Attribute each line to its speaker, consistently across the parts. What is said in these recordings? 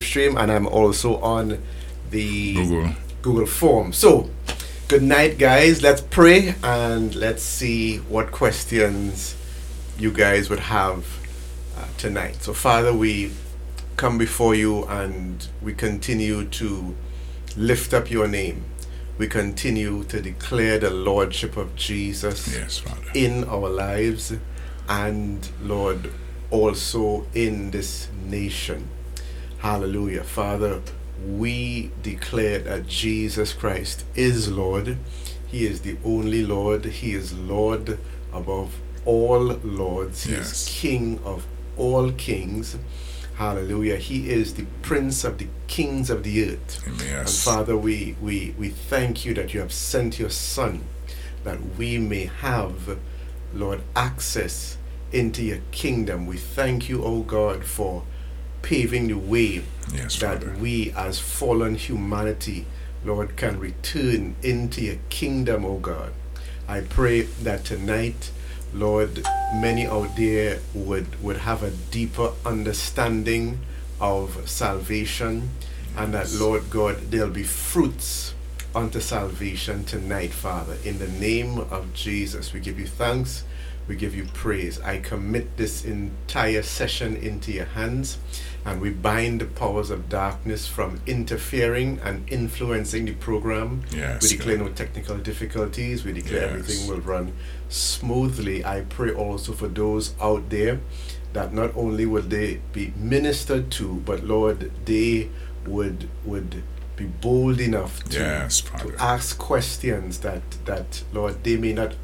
Speaker 1: stream, and I'm also on the
Speaker 2: Google
Speaker 1: form. So, good night, guys. Let's pray and let's see what questions you guys would have tonight. So, Father, we come before you and we continue to lift up your name. We continue to declare the Lordship of Jesus in our lives and, Lord, also in this nation. Hallelujah. Father, we declare that Jesus Christ is Lord. He is the only Lord. He is Lord above all lords. He is King of all kings. Hallelujah. He is the Prince of the kings of the earth. And Father, we thank you that you have sent your Son, that we may have, Lord, access into your kingdom. We thank you, O God, for paving the way that Father, we as fallen humanity, Lord, can return into your kingdom, O God. I pray that tonight, Lord, many out there would have a deeper understanding of salvation, and that, Lord God, there'll be fruits unto salvation tonight, Father. In the name of Jesus, we give you thanks, we give you praise. I commit this entire session into your hands, and we bind the powers of darkness from interfering and influencing the program. We declare no technical difficulties. We declare everything will run smoothly. I pray also for those out there that not only will they be ministered to, but Lord, they would be bold enough to ask questions that Lord, they may not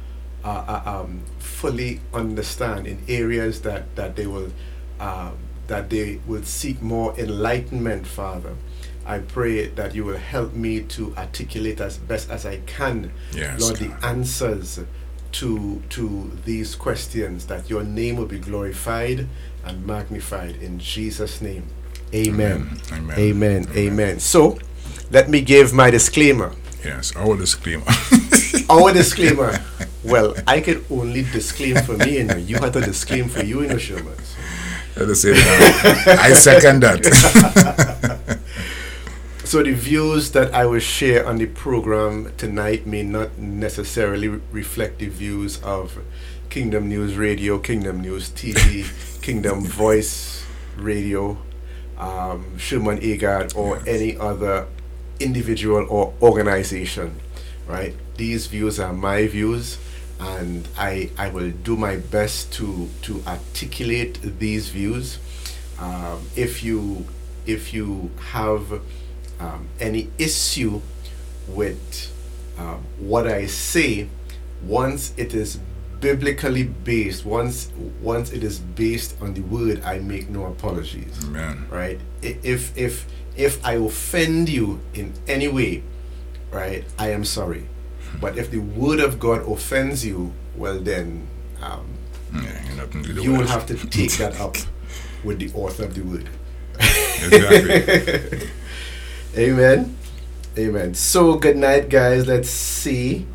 Speaker 1: fully understand, in areas that they will seek more enlightenment, Father. I pray that you will help me to articulate as best as I can, Lord, the answers to these questions, that your name will be glorified and magnified in Jesus' name. Amen.
Speaker 2: Amen.
Speaker 1: Amen. Amen. So, let me give my disclaimer.
Speaker 2: Our disclaimer.
Speaker 1: Our disclaimer. Well, I can only disclaim for me, and you have to disclaim for you, Sherman.
Speaker 2: At the same time, I second that.
Speaker 1: So the views that I will share on the program tonight may not necessarily reflect the views of Kingdom News Radio, Kingdom News TV, Kingdom Voice Radio, Sherman Agard, or any other individual or organization, right? These views are my views, and I will do my best to articulate these views. If you have any issue with what I say, once it is biblically based, once it is based on the word, I make no apologies.
Speaker 2: Amen.
Speaker 1: Right? If I offend you in any way, right, I am sorry. But if the word of God offends you, well then, you will have to take that up with the author of the word.
Speaker 2: Exactly.
Speaker 1: Amen. Amen. So, good night, guys. Let's see.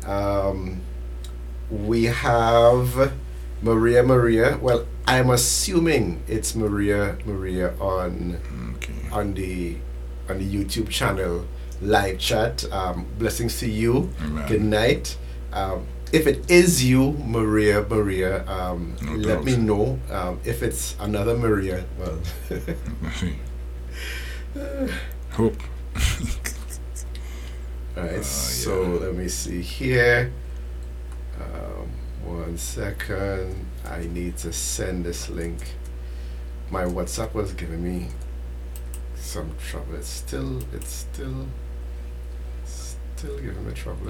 Speaker 1: We have Maria. Well, I'm assuming it's Maria on the YouTube channel live chat. Blessings to you.
Speaker 2: Amen.
Speaker 1: Good night. If it is you, Maria, let me know. If it's another Maria, well.
Speaker 2: Hope.
Speaker 1: Alright, so let me see here. 1 second. I need to send this link. My WhatsApp was giving me some trouble. It's still giving me trouble.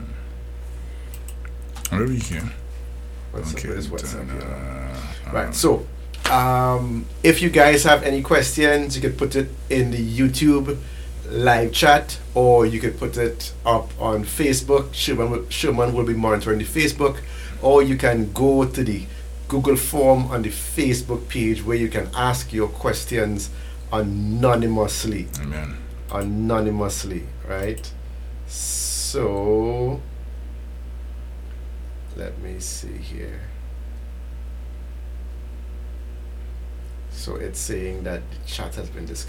Speaker 2: Whatever you can.
Speaker 1: WhatsApp is WhatsApp. Right, so if you guys have any questions, you could put it in the YouTube live chat, or you could put it up on Facebook. Sherman will be monitoring the Facebook, or you can go to the Google form on the Facebook page where you can ask your questions anonymously.
Speaker 2: Amen.
Speaker 1: Anonymously, right? So let me see here. So it's saying that the chat has been disconnected.